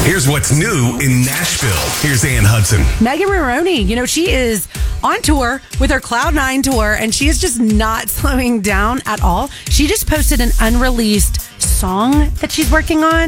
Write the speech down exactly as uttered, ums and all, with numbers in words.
Here's what's new in Nashville. Here's Ann Hudson. Megan Maroney, you know, she is on tour with her Cloud Nine tour, and she is just not slowing down at all. She just posted an unreleased song that she's working on.